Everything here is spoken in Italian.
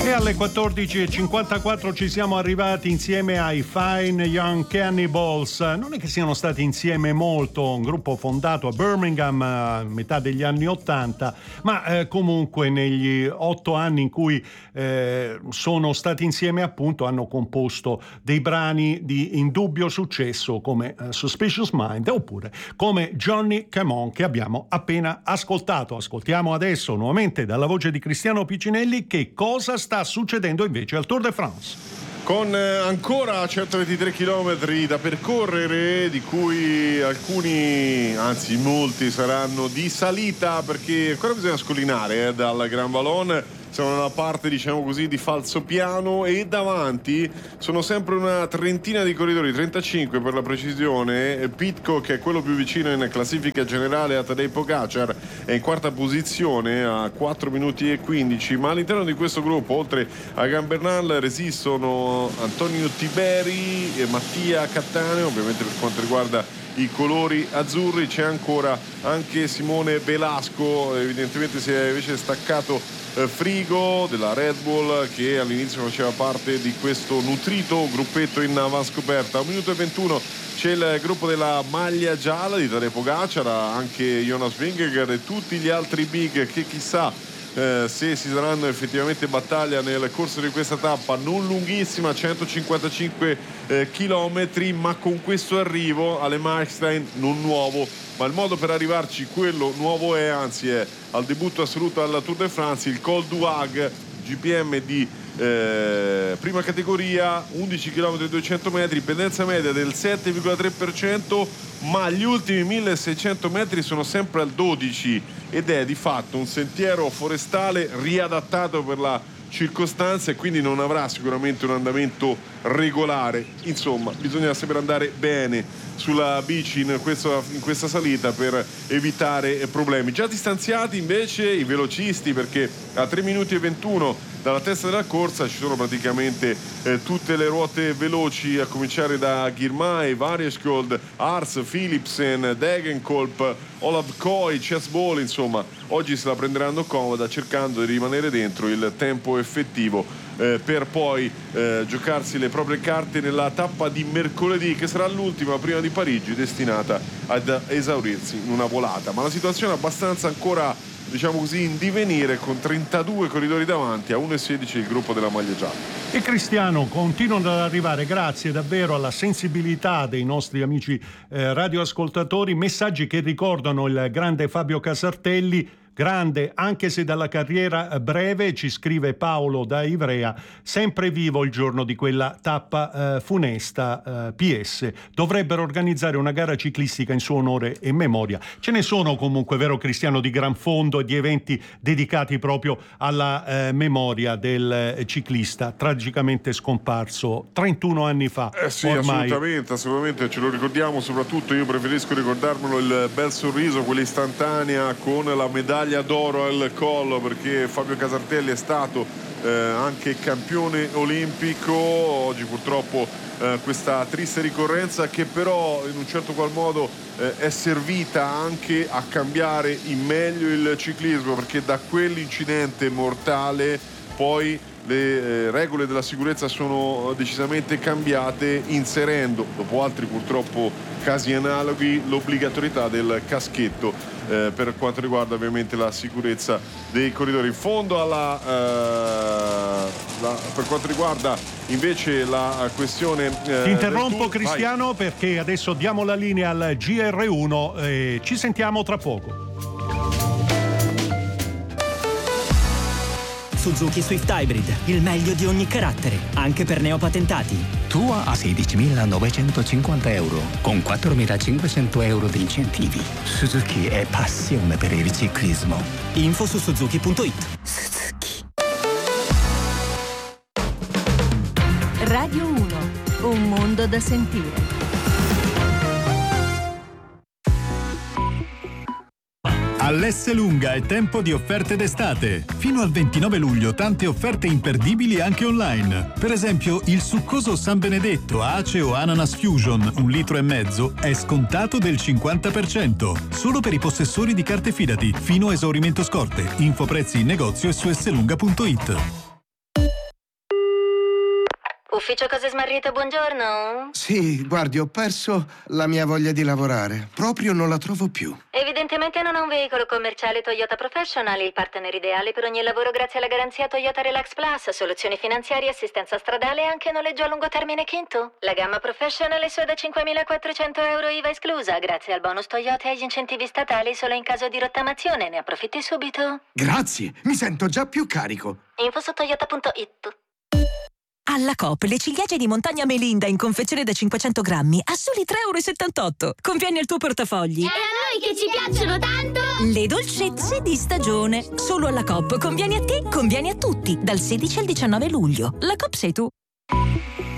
E alle 14.54 ci siamo arrivati insieme ai Fine Young Cannibals. Non è che siano stati insieme molto, un gruppo fondato a Birmingham a metà degli anni 80, ma comunque negli 8 anni in cui sono stati insieme, appunto, hanno composto dei brani di indubbio successo come Suspicious Mind oppure come Johnny Come On, che abbiamo appena ascoltato. Ascoltiamo adesso nuovamente dalla voce di Cristiano Piccinelli che cosa sta succedendo invece al Tour de France. Con ancora 123 km da percorrere, di cui alcuni, anzi molti, saranno di salita, perché ancora bisogna scollinare dal Grand Vallon. Siamo nella parte, diciamo così, di falsopiano, e davanti sono sempre una trentina di corridori, 35 per la precisione. Pidcock, che è quello più vicino in classifica generale a Tadej Pogacar, è in quarta posizione a 4 minuti e 15, ma all'interno di questo gruppo, oltre a Gambernal, resistono Antonio Tiberi e Mattia Cattaneo. Ovviamente per quanto riguarda i colori azzurri c'è ancora anche Simone Velasco, evidentemente si è invece staccato Frigo della Red Bull, che all'inizio faceva parte di questo nutrito gruppetto in avanscoperta. 1 minuto e 21 c'è il gruppo della maglia gialla di Tadej Pogacar, anche Jonas Vingegaard e tutti gli altri big che chissà se si daranno effettivamente battaglia nel corso di questa tappa non lunghissima, 155 chilometri, ma con questo arrivo alle Markstein non nuovo, ma il modo per arrivarci quello nuovo è, anzi è al debutto assoluto alla Tour de France, il Col du Hag, GPM di prima categoria, 11 km e 200 metri, pendenza media del 7,3%, ma gli ultimi 1600 metri sono sempre al 12 ed è di fatto un sentiero forestale riadattato per la circostanza e quindi non avrà sicuramente un andamento regolare. Insomma, bisogna saper andare bene sulla bici in questa salita per evitare problemi. Già distanziati invece i velocisti, perché a 3 minuti e 21 dalla testa della corsa ci sono praticamente tutte le ruote veloci, a cominciare da Girmay, Varjeskold, Ars, Philipsen, Degenkolb, Olav Koy, Chesbol. Insomma, oggi se la prenderanno comoda cercando di rimanere dentro il tempo effettivo per poi giocarsi le proprie carte nella tappa di mercoledì, che sarà l'ultima prima di Parigi, destinata ad esaurirsi in una volata. Ma la situazione è abbastanza ancora, diciamo così, in divenire, con 32 corridori davanti, a 1,16 il gruppo della maglia gialla. E Cristiano, continuano ad arrivare, grazie davvero alla sensibilità dei nostri amici radioascoltatori, messaggi che ricordano il grande Fabio Casartelli. Grande, anche se dalla carriera breve, ci scrive Paolo da Ivrea, sempre vivo il giorno di quella tappa funesta. PS, dovrebbero organizzare una gara ciclistica in suo onore e memoria. Ce ne sono comunque, vero Cristiano, di gran fondo e di eventi dedicati proprio alla memoria del ciclista tragicamente scomparso 31 anni fa. Sì, ormai. assolutamente, ce lo ricordiamo. Soprattutto io preferisco ricordarmelo il bel sorriso, quell'istantanea con la medaglia d'oro al collo, perché Fabio Casartelli è stato anche campione olimpico. Oggi purtroppo questa triste ricorrenza, che però in un certo qual modo è servita anche a cambiare in meglio il ciclismo, perché da quell'incidente mortale poi le regole della sicurezza sono decisamente cambiate, inserendo, dopo altri purtroppo casi analoghi, l'obbligatorietà del caschetto per quanto riguarda ovviamente la sicurezza dei corridori. In fondo per quanto riguarda invece la questione ti interrompo Cristiano, perché adesso diamo la linea al GR1 e ci sentiamo tra poco. Suzuki Swift Hybrid, il meglio di ogni carattere, anche per neopatentati. Tua a 16.950 euro, con 4.500 euro di incentivi. Suzuki è passione per il ciclismo. Info su suzuki.it. Suzuki. Radio 1, un mondo da sentire. All'Esselunga è tempo di offerte d'estate. Fino al 29 luglio tante offerte imperdibili anche online. Per esempio, il succoso San Benedetto Ace o Ananas Fusion, 1,5 litri, è scontato del 50%. Solo per i possessori di carte Fidati, fino a esaurimento scorte. Info prezzi in negozio e su esselunga.it. Ufficio cose smarrite, buongiorno. Sì, guardi, ho perso la mia voglia di lavorare. Proprio non la trovo più. Evidentemente non ha un veicolo commerciale Toyota Professional, il partner ideale per ogni lavoro grazie alla garanzia Toyota Relax Plus, soluzioni finanziarie, assistenza stradale e anche noleggio a lungo termine Kinto. La gamma Professional è solo da 5.400 euro IVA esclusa, grazie al bonus Toyota e agli incentivi statali solo in caso di rottamazione. Ne approfitti subito. Grazie, mi sento già più carico. Info su toyota.it. Alla Coop le ciliegie di montagna Melinda in confezione da 500 grammi a soli 3,78 €. Conviene al tuo portafogli. E a noi che ci piacciono tanto! Le dolcezze di stagione. Solo alla Coop. Conviene a te, conviene a tutti. Dal 16 al 19 luglio. La Coop sei tu.